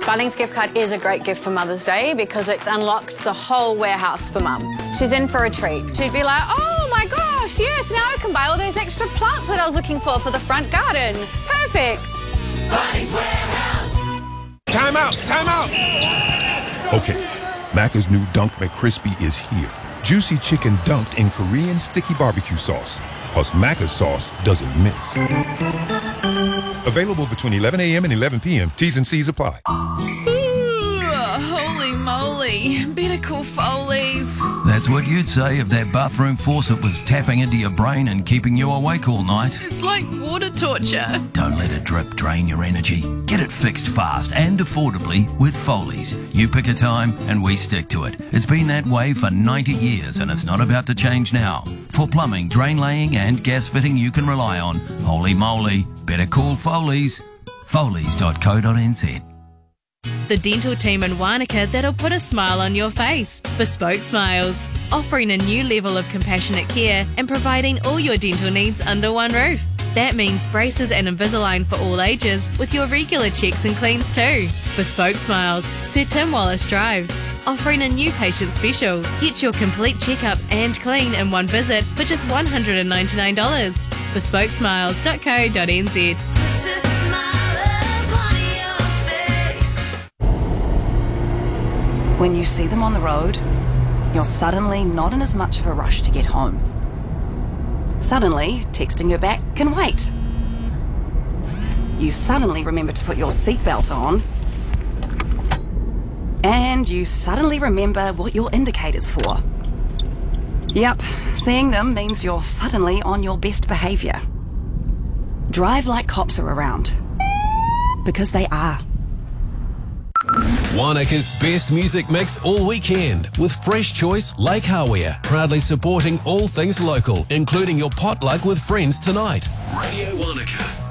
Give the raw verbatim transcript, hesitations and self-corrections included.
Bunnings gift card is a great gift for Mother's Day because it unlocks the whole warehouse for Mum. She's in for a treat. She'd be like, oh my gosh, yes, now I can buy all those extra plants that I was looking for for the front garden. Perfect. Bunnings Warehouse. Time out, time out. Okay, Macca's new Dunk McCrispy is here. Juicy chicken dunked in Korean sticky barbecue sauce. Plus Macca's sauce doesn't miss. Available between eleven a.m. and eleven p.m. T's and C's apply. Ooh, holy moly. Better call Foley's. That's what you'd say if that bathroom faucet was tapping into your brain and keeping you awake all night. It's like water torture. Don't let a drip drain your energy. Get it fixed fast and affordably with Foley's. You pick a time and we stick to it. It's been that way for ninety years and it's not about to change now. For plumbing, drain laying and gas fitting you can rely on, holy moly, better call Foley's. Foley's dot co dot n z. The dental team in Wānaka that'll put a smile on your face. Bespoke Smiles, offering a new level of compassionate care and providing all your dental needs under one roof. That means braces and Invisalign for all ages with your regular checks and cleans too. Bespoke Smiles, Sir Tim Wallace Drive, offering a new patient special. Get your complete checkup and clean in one visit for just one hundred ninety-nine dollars. bespoke smiles dot co dot n z. When you see them on the road, you're suddenly not in as much of a rush to get home. Suddenly, texting her back can wait. You suddenly remember to put your seatbelt on. And you suddenly remember what your indicator's for. Yep, seeing them means you're suddenly on your best behaviour. Drive like cops are around. Because they are. Wānaka's best music mix all weekend with Fresh Choice Lake Hawea, proudly supporting all things local, including your potluck with friends tonight. Radio Wānaka.